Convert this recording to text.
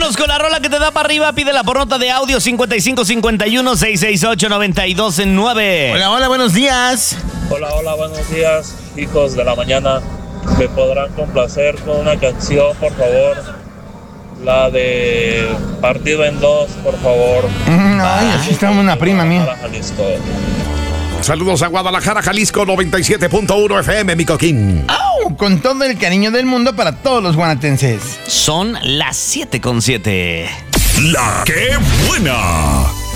Vámonos con la rola que te da para arriba. Pídela por nota de audio 5551-668-9209. Hola, hola, buenos días. Hola, buenos días, hijos de la mañana. ¿Me podrán complacer con una canción, por favor? La de Partido en Dos, por favor. Ay, así está una prima mía. Jalisco. Saludos a Guadalajara, Jalisco, 97.1 FM, mi coquín. ¡Au! Con todo el cariño del mundo para todos los guanatenses. Son las 7:07. La que buena.